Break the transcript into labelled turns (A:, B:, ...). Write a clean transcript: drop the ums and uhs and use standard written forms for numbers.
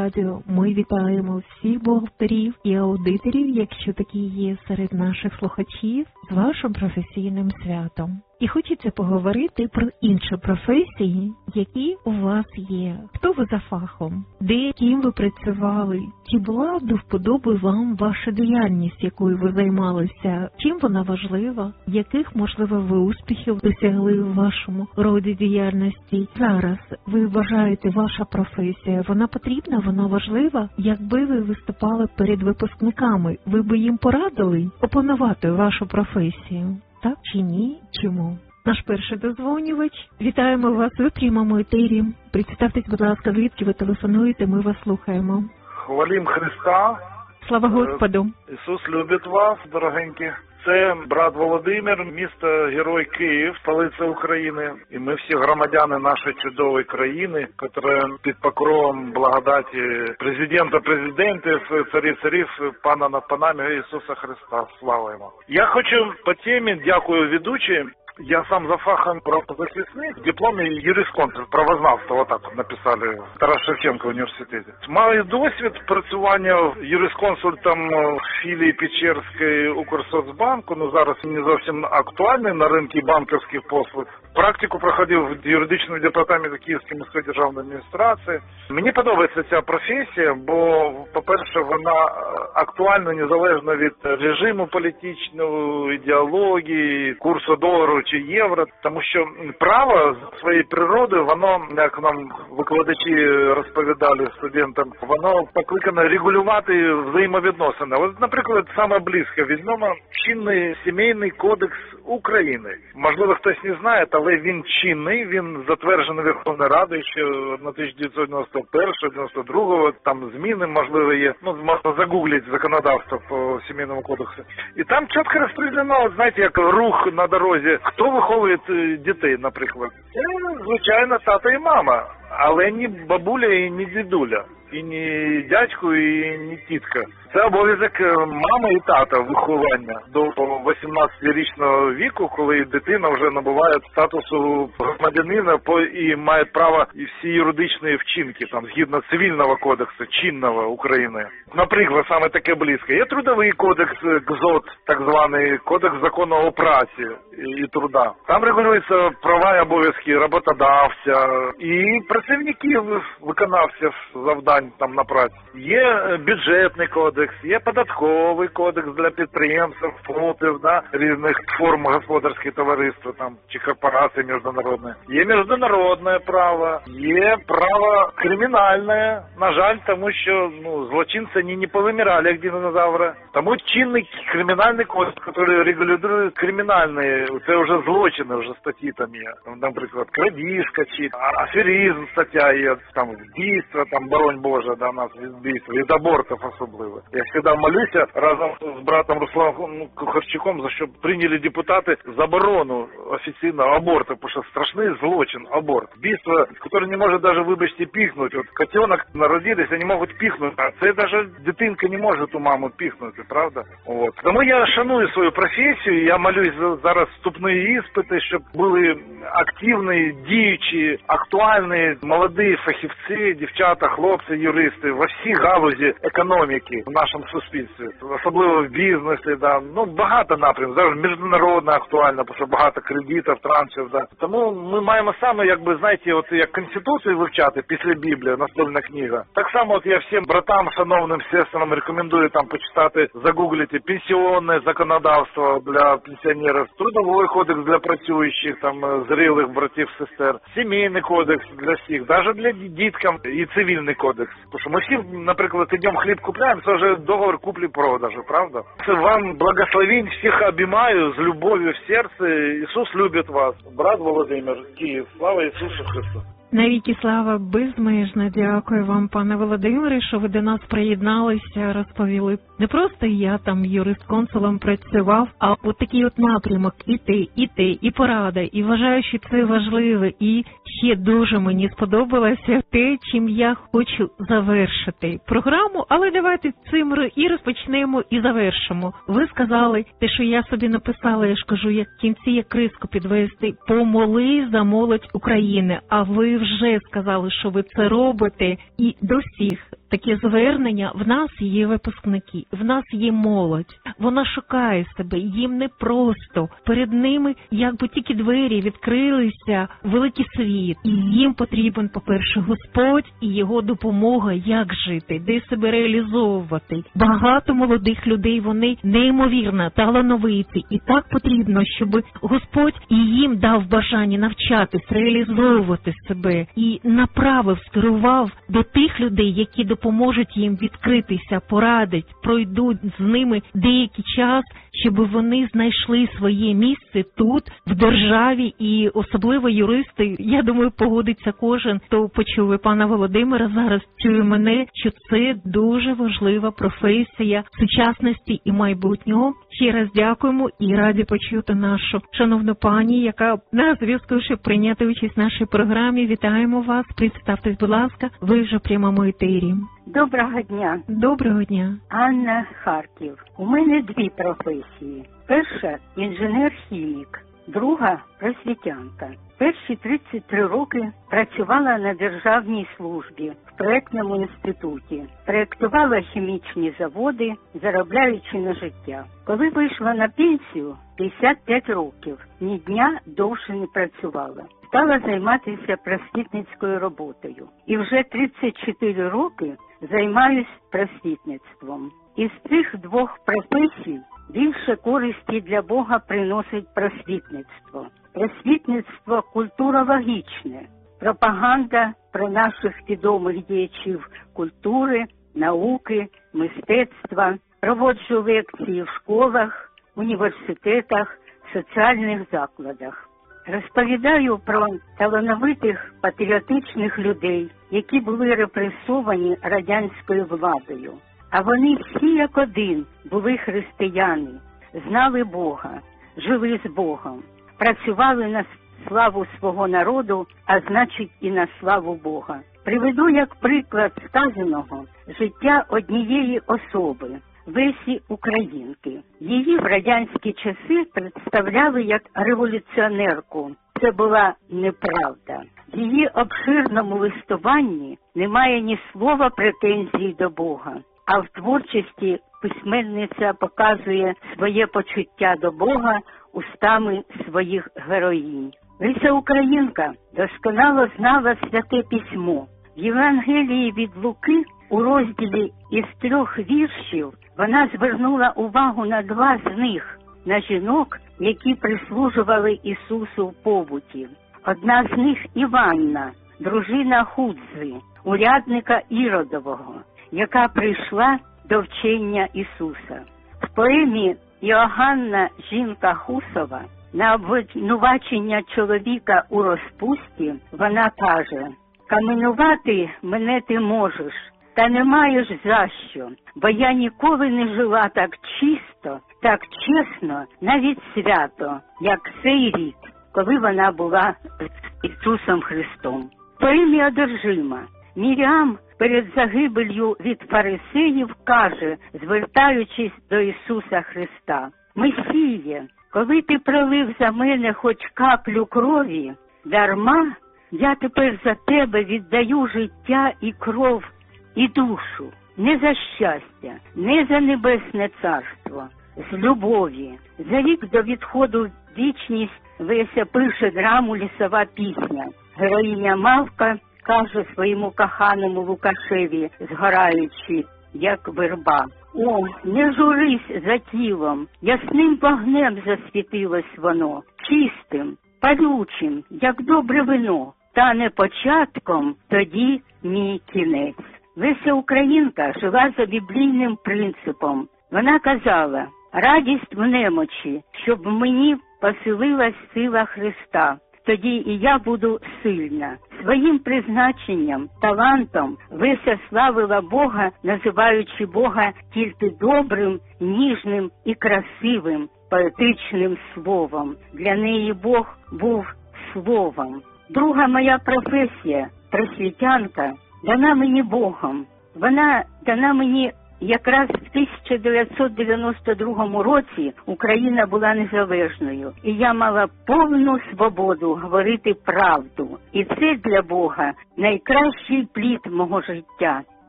A: Радіо. Ми вітаємо всіх бухгалтерів і аудиторів, якщо такі є серед наших слухачів, з вашим професійним святом. І хочеться поговорити про інші професії, які у вас є. Хто ви за фахом? Де, ким ви працювали? Чи була до вподоби вам ваша діяльність, якою ви займалися? Чим вона важлива? Яких, можливо, ви успіхів досягли в вашому роді діяльності? Зараз ви вважаєте, ваша професія, вона потрібна, вона важлива? Якби ви виступали перед випускниками, ви б їм порадили опанувати вашу професію? Так чи ні? Чому? Наш перший дозвонювач. Вітаємо вас у прямому етері. Представтесь, будь ласка, звідки ви телефонуєте, ми вас слухаємо.
B: Хвалім Христа.
A: Слава Господу.
B: Ісус любить вас, дорогенькі. Це брат Володимир, місто Герой Київ, столиця України. І ми всі громадяни нашої чудової країни, які під покровом благодаті президентів, царів, пана над панами Ісуса Христа. Слава йому. Я хочу по темі, дякую ведучій. Я сам за фахом правозахисник, в дипломі юрисконсульт, правознавства, отак написали в Тарас Шевченко університеті. Маю досвід працювання юрисконсультом в філії Печерської Укрсоцбанку, зараз не зовсім актуальний на ринку банківських послуг. Практику проходив в юридичному департаменті Київської міської державної адміністрації. Мені подобається ця професія, бо, по-перше, вона актуальна незалежно від режиму політичного, ідеології, курсу долару чи євро, тому що право з своєї природи, воно, як нам викладачі розповідали студентам, воно покликане регулювати взаємовідносини. От, наприклад, саме близько візьмемо чинний сімейний кодекс України. Можливо, хтось не знає, але він чинний, він затверджений Верховною Радою ще 1991-92, там зміни, можливо, є. Можна загуглити законодавство по сімейному кодексу. І там чітко розподілено, знаєте, як рух на дорозі. Хто виховує дітей, наприклад? Це, звичайно, тато і мама, але не бабуля і не дідуля. І не дядько, і не тітка. Це обов'язок мами і тата виховання до 18-річного віку, коли дитина вже набуває статусу громадянина і має право і всі юридичні вчинки, там, згідно цивільного кодексу, чинного України. Наприклад, саме таке близько. Є трудовий кодекс КЗОТ, так званий кодекс закону о праці і труда. Там регулюються права і обов'язки роботодавця і працівників, виконавців завдань там на праці. Є бюджетний кодекс, є податковий кодекс для підприємств, ФОПів, різних форм господарських товариств там, чи корпорацій міжнародних. Є міжнародне право, є право кримінальне, на жаль, тому що злочинці не повимирали, як динозаври. Тому чинний кримінальний кодекс, який регулює кримінальні, це вже злочини, вже статті там є. Наприклад, крадіжка, чи аферизм стаття є, там вбивство, там, боронь Боже, нас від вбивства, від абортів особливо. Я завжди молюся разом з братом Русланом Кухарчуком, за що прийняли депутати заборону офіційного аборту, тому що страшний злочин аборт. Вбивство, яке не може навіть, вибачте, піхнути. От котенок народилися, не можуть піхнути, а це навіть дитинка не може ту маму піхнути, правда? От. Тому я шаную свою професію, я молюсь зараз вступні іспити, щоб були активні, діючі, актуальні, молоді фахівці, дівчата, хлопці, юристи во всій галузі економіки в нашому суспільстві, особливо в бізнесі, багато напрямів, зараз міжнародна актуальна, тому що багато кредитів, трансів, Тому ми маємо саме, знаєте, от як Конституцію вивчати після Біблії, настольна книга. Так само от я всім братам, шановним сестрам рекомендую там почитати, загуглити пенсіонне законодавство для пенсіонерів, трудовий кодекс для працюючих, там, зрілих братів, сестер, сімейний кодекс для всіх, навіть для діткам і цивільний кодекс. Тому що ми всі, наприклад, йдемо хліб купляємо, це вже договор куплі-продажу, правда? Це вам благословень, всіх обіймаю з любов'ю в серці. Ісус любить вас. Брат Володимир, Київ. Слава Ісусу Христу!
A: Навіки слава, безмежно дякую вам, пане Володимире, що ви до нас приєдналися, розповіли. Не просто я там юрисконсулом працював, а от такий от напрямок і порада. І вважаю, що це важливо. І ще дуже мені сподобалося те, чим я хочу завершити програму. Але давайте цим і розпочнемо, і завершимо. Ви сказали, те, що я собі написала, я ж кажу, як в кінці, як криску підвести, помоли за молодь України, а ви вже сказали, що ви це робите, і до всіх таке звернення. В нас є випускники, в нас є молодь. Вона шукає себе, їм не просто. Перед ними якби тільки двері відкрилися, великий світ. І їм потрібен, по-перше, Господь і Його допомога, як жити, де себе реалізовувати. Багато молодих людей, вони неймовірно талановиті. І так потрібно, щоб Господь і їм дав бажання навчатись, реалізовувати себе. І направив, скерував до тих людей, які допоможуть їм відкритися, порадять, пройдуть з ними деякий час, щоб вони знайшли своє місце тут, в державі, і особливо юристи, я думаю, погодиться кожен, хто почув пана Володимира, зараз чує мене, що це дуже важлива професія сучасності і майбутнього. Ще раз дякуємо і раді почути нашу шановну пані, яка на зв'язку, щоб прийняти участь в нашій програмі. Вітаємо вас, представтесь, будь ласка, ви вже в прямому етері.
C: Доброго дня.
A: Доброго дня.
C: Анна, Харків. У мене дві професії. Перша – інженер-хімік, друга – просвітянка. Перші 33 роки працювала на державній службі в проєктному інституті. Проєктувала хімічні заводи, заробляючи на життя. Коли вийшла на пенсію, 55 років, ні дня довше не працювала. Стала займатися просвітницькою роботою. І вже 34 роки займаюсь просвітництвом. Із цих двох професій більше користі для Бога приносить просвітництво. Просвітництво культурологічне, пропаганда про наших відомих діячів культури, науки, мистецтва. Проводжу лекції в школах, університетах, соціальних закладах. Розповідаю про талановитих патріотичних людей, які були репресовані радянською владою. А вони всі як один були християни, знали Бога, жили з Богом, працювали на славу свого народу, а значить і на славу Бога. Приведу як приклад сказаного життя однієї особи, Лесі Українки. Її в радянські часи представляли як революціонерку. Це була неправда. В її обширному листуванні немає ні слова претензій до Бога. А в творчості письменниця показує своє почуття до Бога устами своїх героїнь. Леся Українка досконало знала Святе Письмо. В Євангелії від Луки у розділі із 3 віршів вона звернула увагу на 2 з них, на жінок, які прислужували Ісусу в побуті. Одна з них Іванна, дружина Худзи, урядника Іродового, яка прийшла до вчення Ісуса. В поемі «Іоганна, жінка Хусова» на обвинувачення чоловіка у розпусті вона каже: «Каменувати мене ти можеш, та не маєш за що, бо я ніколи не жила так чисто, так чесно, навіть свято, як цей рік, коли вона була з Ісусом Христом». В поемі «Одержима» Міріам перед загибелью від фарисеїв каже, звертаючись до Ісуса Христа: «Месіє, коли ти пролив за мене хоч каплю крові, дарма я тепер за тебе віддаю життя і кров, і душу, не за щастя, не за небесне царство, з любові». За рік до відходу в вічність Леся пише драму «Лісова пісня». Героїня Мавка каже своєму коханому Лукашеві, згораючи, як верба: «О, не журись за тілом, ясним вогнем засвітилось воно, чистим, палючим, як добре вино, та не початком, тоді мій кінець». Леся Українка жила за біблійним принципом. Вона казала: «Радість в немочі, щоб в мені поселилась сила Христа. Тоді і я буду сильна». Своїм призначенням, талантом Леся славила Бога, називаючи Бога тільки добрим, ніжним і красивим, поетичним словом. Для неї Бог був словом. Друга моя професія – просвітянка, дана мені Богом. Вона дана мені якраз в 1992 році Україна була незалежною, і я мала повну свободу говорити правду. І це для Бога найкращий плід мого життя.